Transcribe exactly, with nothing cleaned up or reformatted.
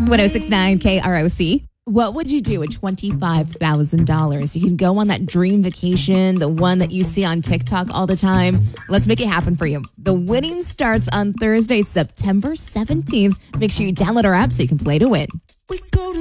one oh six point nine K R O C. What would you do with twenty-five thousand dollars? You can go on that dream vacation, the one that you see on TikTok all the time. Let's make it happen for you. The winning starts on Thursday, September seventeenth. Make sure you download our app so you can play to win. We go